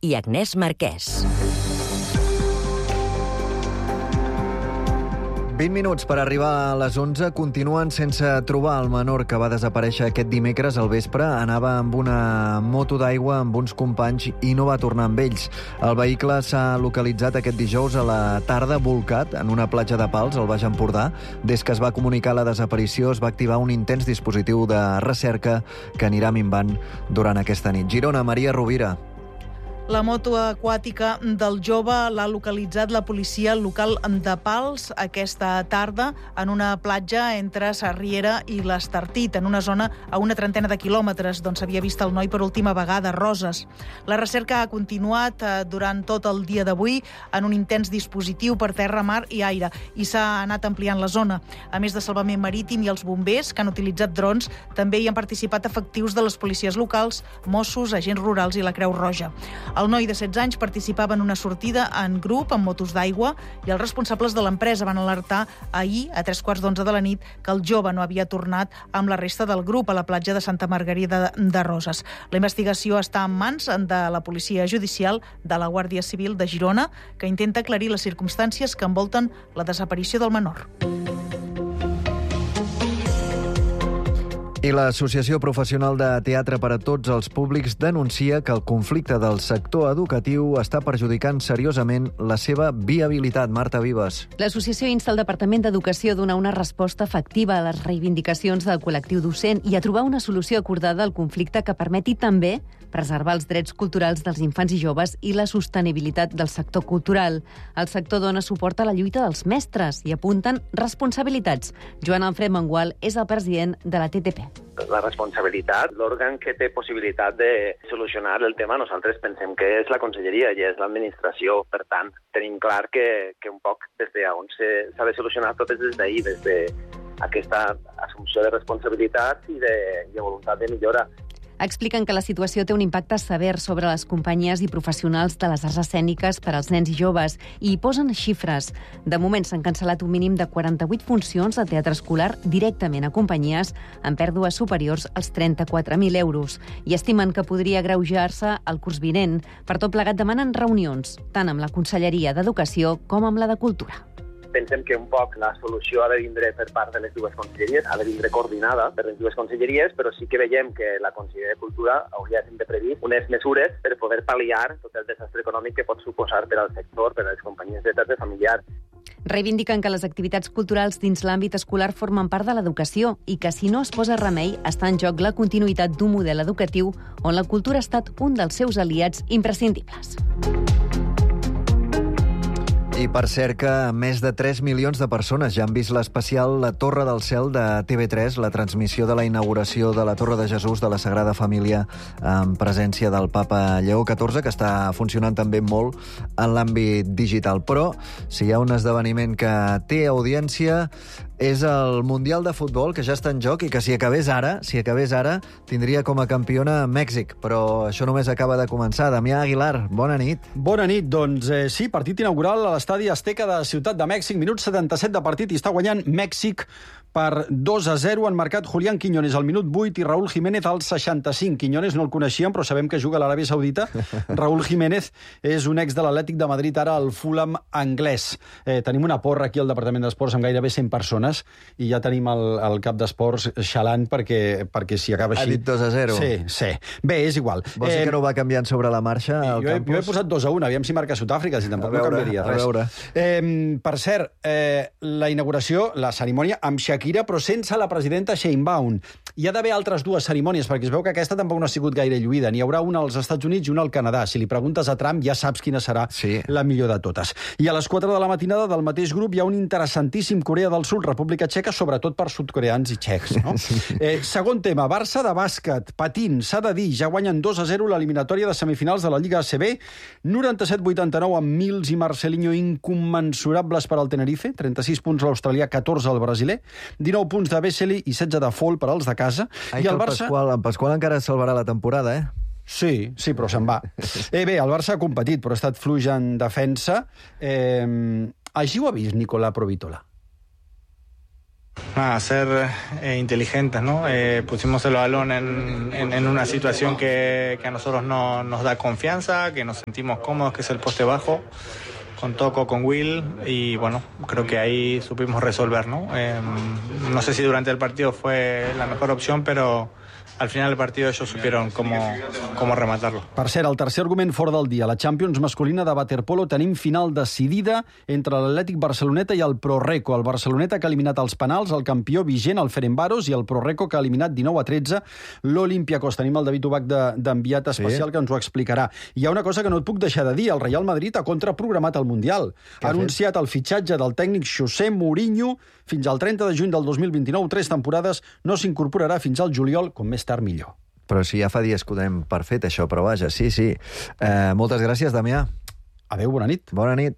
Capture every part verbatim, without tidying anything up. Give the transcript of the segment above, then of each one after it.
i Agnès Marquès. vint minuts per arribar a les onze. Continuen sense trobar el menor que va desaparèixer aquest dimecres al vespre. Anava amb una moto d'aigua amb uns companys i no va tornar amb ells. El vehicle s'ha localitzat aquest dijous a la tarda bolcat en una platja de Pals, al Baix Empordà. Des que es va comunicar la desaparició es va activar un intens dispositiu de recerca que anirà minvant durant aquesta nit. Girona, Maria Rovira. La moto aquàtica del jove l'ha localitzat la policia local de Pals aquesta tarda en una platja entre Sarriera i l'Estartit, en una zona a una trentena de quilòmetres d'on s'havia vist el noi per última vegada, Roses. La recerca ha continuat durant tot el dia d'avui en un intens dispositiu per terra, mar i aire, i s'ha anat ampliant la zona. A més de salvament marítim i els bombers, que han utilitzat drons, també hi han participat efectius de les policies locals, Mossos, agents rurals i la Creu Roja. El noi de setze anys participava en una sortida en grup amb motos d'aigua i els responsables de l'empresa van alertar ahir, a tres quarts d'onze de la nit, que el jove no havia tornat amb la resta del grup a la platja de Santa Margarida de Roses. La investigació està en mans de la Policia Judicial de la Guàrdia Civil de Girona, que intenta aclarir les circumstàncies que envolten la desaparició del menor. I l'Associació Professional de Teatre per a Tots els Públics denuncia que el conflicte del sector educatiu està perjudicant seriosament la seva viabilitat. Marta Vives. L'associació insta el Departament d'Educació a donar una resposta efectiva a les reivindicacions del col·lectiu docent i a trobar una solució acordada al conflicte que permeti també preservar els drets culturals dels infants i joves i la sostenibilitat del sector cultural. El sector dona suport a la lluita dels mestres i apunten responsabilitats. Joan Alfred Mengual és el president de la T T P. La responsabilitat, l'òrgan que té possibilitat de solucionar el tema, nosaltres pensem que és la conselleria i és l'administració. Per tant, tenim clar que, que un poc des d'on s'ha de solucionar tot és des d'ahir, des d'aquesta assumpció de responsabilitats i de, de voluntat de millora. Expliquen que la situació té un impacte sever sobre les companyies i professionals de les arts escèniques per als nens i joves i hi posen xifres. De moment s'han cancel·lat un mínim de quaranta-vuit funcions de teatre escolar directament a companyies amb pèrdues superiors als trenta-quatre mil euros i estimen que podria agreujar-se el curs vinent. Per tot plegat demanen reunions, tant amb la Conselleria d'Educació com amb la de Cultura. Pensem que un poc la solució ha de vindre per part de les dues conselleries, ha de vindre coordinada per les dues conselleries, però sí que veiem que la Conselleria de Cultura hauria de predir unes mesures per poder pal·liar tot el desastre econòmic que pot suposar per al sector, per a les companyies de teatre familiar. Reivindiquen que les activitats culturals dins l'àmbit escolar formen part de l'educació i que si no es posa remei està en joc la continuïtat d'un model educatiu on la cultura ha estat un dels seus aliats imprescindibles. I per cert que més de tres milions de persones ja han vist l'especial La Torre del Cel de T V tres, la transmissió de la inauguració de la Torre de Jesús de la Sagrada Família en presència del papa Lleó catorze, que està funcionant també molt en l'àmbit digital. Però si hi ha un esdeveniment que té audiència és el Mundial de Futbol, que ja està en joc i que si acabés ara, si acabés ara, tindria com a campiona Mèxic. Però això només acaba de començar. Damià Aguilar, bona nit. Bona nit. Doncs eh, sí, partit inaugural a l'estadi Azteca de Ciutat de Mèxic. Minut setanta-set de partit i està guanyant Mèxic per dos a zero. Han marcat Julián Quiñones al minut vuit i Raúl Jiménez al seixanta-cinc. Quiñones no el coneixíem, però sabem que juga a l'Aràbia Saudita. Raúl Jiménez és un ex de l'Atlètic de Madrid, ara al Fulham anglès. Eh, tenim una porra aquí al Departament d'Esports amb gairebé cent persones i ja tenim el, el cap d'esports xalant perquè, perquè si acaba així... Ha dit dos a zero. Sí, sí. Bé, és igual. Vols dir eh, que no va canviant sobre la marxa al jo, he, campus? jo he posat dos a un, aviam si marca Sud-àfrica, si tampoc veure, no canviaria res. A veure. Eh, per cert, eh, la inauguració, la cerimònia amb Shakira, però sense la presidenta Sheinbaum. Hi ha d'haver altres dues cerimònies, perquè es veu que aquesta tampoc no ha sigut gaire lluïda. N'hi haurà una als Estats Units i una al Canadà. Si li preguntes a Trump ja saps quina serà sí. la millor de totes. I a les quatre de la matinada del mateix grup hi ha un interessantíssim Corea del Sud, República Txeca, sobretot per sud-coreans i txecs. No? Sí. Eh, segon tema, Barça de bàsquet, patint, s'ha de dir, ja guanyen dos a zero l'eliminatòria de semifinals de la Lliga A C B, noranta-set vuitanta-nou amb Mills i Marcelinho incommensurables per al Tenerife, trenta-sis punts l'australià, catorze al brasiler, dinou punts de Vesely i setze de Fall per als de casa. Ai, I el Barça... Pasqual, en Pasqual encara salvarà la temporada, eh? Sí, sí, però se'n va. Eh, bé, el Barça ha competit, però ha estat fluix en defensa. Eh, així ho ha vist Nicolà Provitola. Nada, ser eh, inteligentes, ¿no? Eh, pusimos el balón en, en, en una situación que, que a nosotros no, nos da confianza, que nos sentimos cómodos, que es el poste bajo, con Toco, con Will, y bueno, creo que ahí supimos resolver, ¿no? Eh, no sé si durante el partido fue la mejor opción, pero al final del partido ellos supieron cómo, cómo rematarlo. Per cert, el tercer argument fora del dia. La Champions masculina de waterpolo tenim final decidida entre l'Atlètic Barceloneta i el Prorreco. El Barceloneta que ha eliminat els penals, el campió vigent, el Ferencváros, i el Prorreco que ha eliminat dinou a tretze l'Olympiacos. Tenim el David Ubach d'enviat especial, sí, que ens ho explicarà. Hi ha una cosa que no et puc deixar de dir. El Real Madrid ha contraprogramat el Mundial. Ha anunciat el fitxatge del tècnic José Mourinho fins al trenta de juny del dos mil vint-i-nou. Tres temporades, no s'incorporarà fins al juliol, com més tard millor. Però si ja fa dies que ho donem per fet, això, però vaja, sí, sí. Eh, moltes gràcies, Damià. Adéu, bona nit. Bona nit.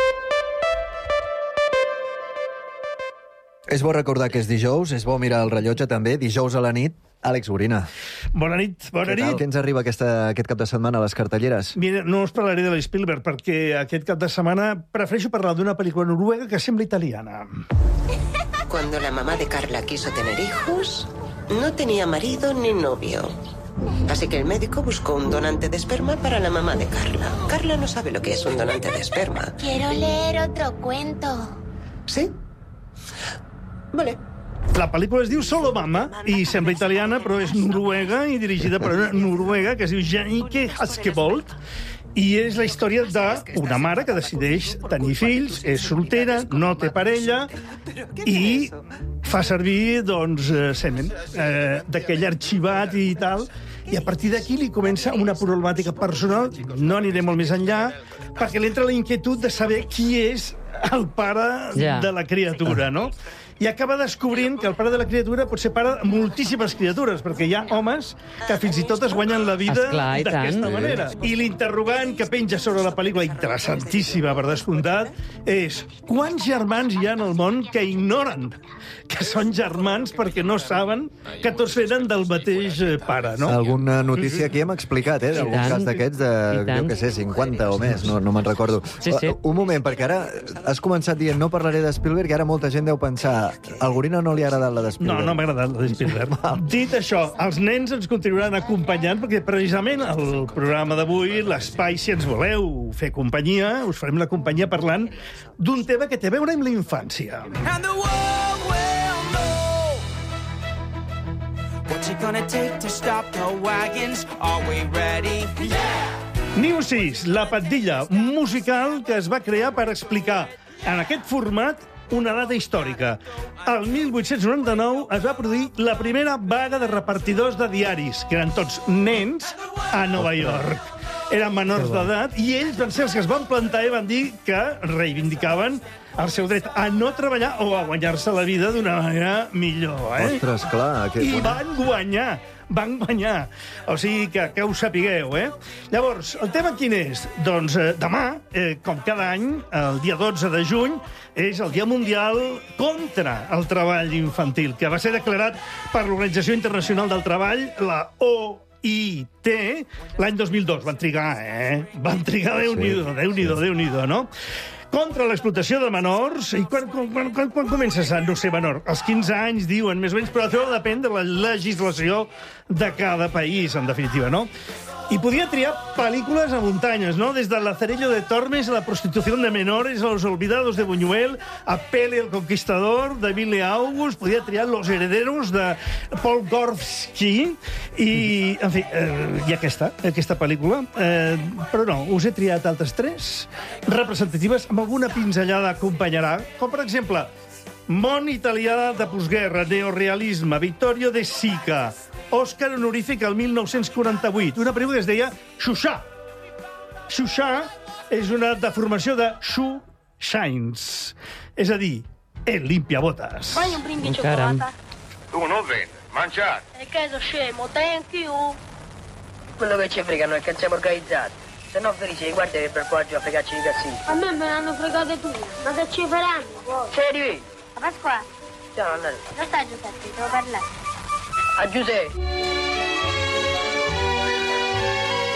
És bo recordar que és dijous, és bo mirar el rellotge també, dijous a la nit. Àlex Gorina. Bona nit, bona Què nit. tal? Què ens arriba aquesta, aquest cap de setmana a les cartelleres? Mira, no us parlaré de la Spielberg, perquè aquest cap de setmana prefereixo parlar d'una pel·lícula noruega que sembla italiana. Cuando la mamá de Carla quiso tener hijos, no tenía marido ni novio. Así que el médico buscó un donante de esperma para la mamá de Carla. Carla no sabe lo que es un donante de esperma. Quiero leer otro cuento. ¿Sí? Vale. La pel·lícula es diu Solo Mama i sembla italiana, però és noruega i dirigida per una noruega que es diu Jannicke Haskevold. I és la història d'una mare que decideix tenir fills, és soltera, no té parella i fa servir, doncs, semen, eh, d'aquell arxivat i tal, i a partir d'aquí li comença una problemàtica personal, no aniré molt més enllà, perquè li entra la inquietud de saber qui és el pare Ja. de la criatura, no? I acaba descobrint que el pare de la criatura pot ser pare de moltíssimes criatures, perquè hi ha homes que fins i tot es guanyen la vida Esclar, i d'aquesta tant. manera. I l'interrogant que penja sobre la pel·lícula, interessantíssima per descomptat, és quants germans hi ha en el món que ignoren que són germans perquè no saben que tots venen del mateix eh, pare, no? Alguna notícia aquí hem explicat, eh? D'algun tant. cas d'aquests de, I tant. jo què sé, cinquanta o més, no, no me'n recordo. Sí, sí. Un moment, perquè ara has començat dient no parlaré de Spielberg i ara molta gent deu pensar al Gorina no li ha agradat la de Spielberg. No, no m'ha agradat la de Spielberg. Dit això, els nens ens continuaran acompanyant perquè precisament el programa d'avui, l'espai, si ens voleu fer companyia, us farem la companyia parlant d'un tema que té a veure amb la infància. And the world will know what's it gonna take to stop the wagons. Are we ready? Yeah! Niu sis, la pandilla musical que es va crear per explicar en aquest format una data històrica. El mil vuit-cents noranta-nou es va produir la primera vaga de repartidors de diaris, que eren tots nens, a Nova York. Eren menors d'edat i ells van ser els que es van plantar i van dir que reivindicaven el seu dret a no treballar o a guanyar-se la vida d'una manera millor. Eh? Ostres, clar. Que... I van guanyar. Van guanyar. O sigui que, que ho sapigueu, eh? Llavors, el tema quin és? Doncs eh, demà, eh, com cada any, el dia dotze de juny, és el Dia Mundial contra el Treball Infantil, que va ser declarat per l'Organització Internacional del Treball, la O I T, l'any dos mil dos. Van trigar, eh? Van trigar, Déu-n'hi-do, Déu-n'hi-do, Déu-n'hi-do, no? Contra l'explotació de menors. I quan, quan, quan, quan comences a no ser menor? Als quinze anys, diuen, més o menys, però això depèn de la legislació de cada país, en definitiva, no? I podia triar pel·lícules a muntanyes, no? Des de Lazarillo de Tormes a la prostitució de menores, a Los Olvidados de Buñuel, a Pele el Conquistador, de Emile August, podia triar Los Herederos, de Paul Gorski, i, en fi, eh, i aquesta, aquesta pel·lícula. Eh, però no, us he triat altres tres representatives, amb alguna pinzellada acompanyarà, com per exemple, Món italià de postguerra, neorealisme, Vittorio De Sica, Òscar honorífic al mil nou-cents quaranta-vuit. Una pel·lícula que es deia Xuxà. Xuxà és una deformació de Shoe Shines. És a dir, el limpiabotes. Fai un brindisi Oh, caram. cioccolata. Tu non vendi, mangiate. E che so scemo, thank you. Quello che ci frega noi è che siamo organizzati. Se no Felice, guarda che per qua giù a fregarci i cazzini. A me me l'hanno fregate tu, ma che ci faranno poi? Sei arrivi? A Pasquale, Ciao, andate. dove sta Giuseppe? Devo parlare. A Giuseppe.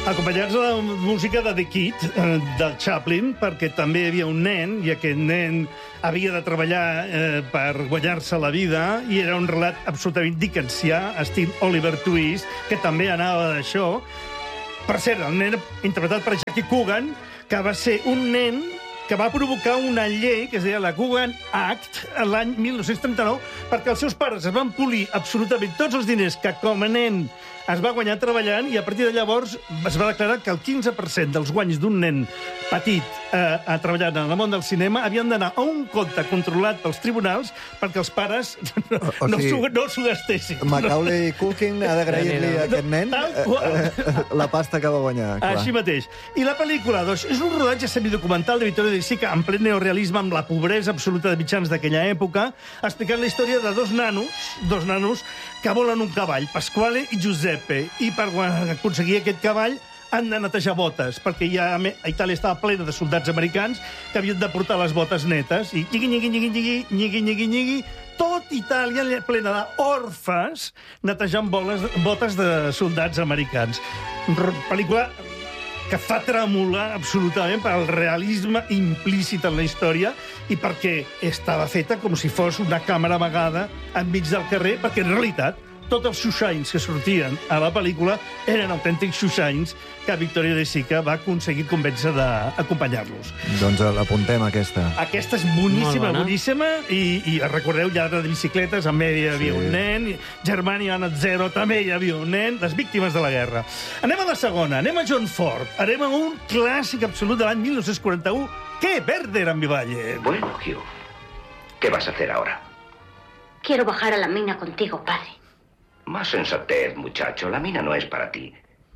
Acompanyats de la música de The Kid, eh, del Chaplin, perquè també hi havia un nen, i aquest nen havia de treballar eh, per guanyar-se la vida, i era un relat absolutament dickensià, estil Oliver Twist, que també anava d'això. Per cert, el nen interpretat per Jackie Coogan, que va ser un nen que va provocar una llei que es deia la Coogan Act l'any mil nou-cents trenta-nou, perquè els seus pares es van polir absolutament tots els diners que com a nen es va guanyar treballant, i a partir de llavors es va declarar que el quinze per cent dels guanys d'un nen petit eh, treballant en el món del cinema havien d'anar a un compte controlat pels tribunals perquè els pares no, o no, sigui, no s'ho gastessin. Macaulay Culkin ha d'agrair-li a aquest nen eh, la pasta que va guanyar. Clar. Així mateix. I la pel·lícula, doncs, és un rodatge semidocumental de Vittorio De Sica en ple neorealisme, amb la pobresa absoluta de mitjans d'aquella època, explicant la història de dos nanos, dos nanos que volen un cavall, Pasquale i Giuseppe, i per aconseguir aquest cavall han de netejar botes, perquè ja a Itàlia estava plena de soldats americans que havien de portar les botes netes, i nyigui, nyigui, nyigui, nyigui, nyigui, nyigui, nyigui, tot Itàlia plena d'orfes netejant boles, botes de soldats americans. Pel·lícula que fa tremolar absolutament pel realisme implícit en la història i perquè estava feta com si fos una càmera amagada enmig del carrer, perquè en realitat tots els xuxains que sortien a la pel·lícula eren autèntics xuxains que Vittorio De Sica va aconseguir convèncer d'acompanyar-los. Doncs l'apuntem, aquesta. Aquesta és boníssima, boníssima, i, i recordeu, Lladre de bicicletes, també hi havia sí. un nen, Germania Anat Zero, també hi havia un nen, les víctimes de la guerra. Anem a la segona, anem a John Ford, anem a un clàssic absolut de l'any mil nou-cents quaranta-u, que Werder en mi valle. Bueno, Hugh, ¿qué vas a hacer ahora? Quiero bajar a la mina contigo, padre. Más sensatez, muchacho. La mina no es para ti.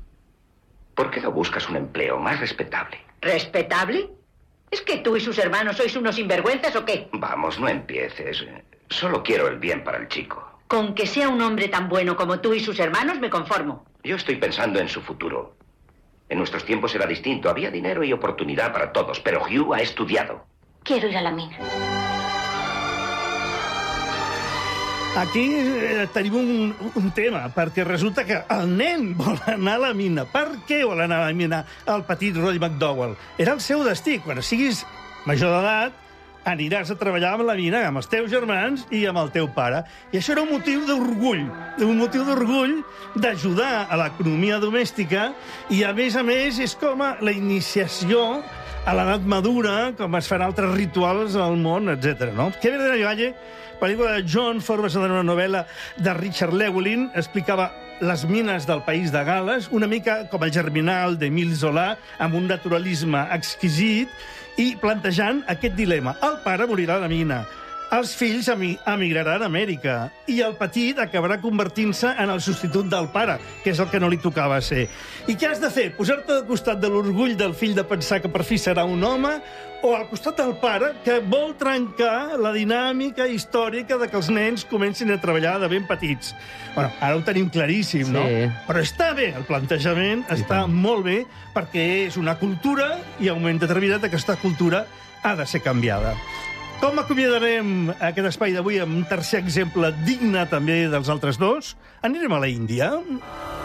¿Por qué no buscas un empleo más respetable? ¿Respetable? ¿Es que tú y sus hermanos sois unos sinvergüenzas o qué? Vamos, no empieces. Solo quiero el bien para el chico. Con que sea un hombre tan bueno como tú y sus hermanos me conformo. Yo estoy pensando en su futuro. En nuestros tiempos era distinto. Había dinero y oportunidad para todos, pero Hugh ha estudiado. Quiero ir a la mina. Aquí eh, tenim un, un tema, perquè resulta que el nen vol anar a la mina. Per què vol anar a la mina el petit Roddy McDowall? Era el seu destí. Quan siguis major d'edat, aniràs a treballar amb la mina amb els teus germans i amb el teu pare. I això era un motiu d'orgull, un motiu d'orgull d'ajudar a l'economia domèstica, i a més a més és com a la iniciació a l'edat madura, com es fan altres rituals al món, etcètera. No? Que Werder en mi valle, pel·lícula de John Ford, basada en una novel·la de Richard Llewellyn, explicava les mines del país de Gales, una mica com el Germinal d'Émile Zola, amb un naturalisme exquisit, i plantejant aquest dilema. El pare morirà a la mina, els fills emigraran a Amèrica, i el petit acabarà convertint-se en el substitut del pare, que és el que no li tocava ser. I què has de fer? Posar-te al costat de l'orgull del fill de pensar que per fi serà un home, o al costat del pare, que vol trencar la dinàmica històrica de que els nens comencin a treballar de ben petits. Bueno, ara ho tenim claríssim, sí. no? Però està bé, el plantejament està molt bé, perquè és una cultura, i ha un moment determinat que aquesta cultura ha de ser canviada. Com acomiadarem aquest espai d'avui amb un tercer exemple digne també dels altres dos? Anirem a la Índia.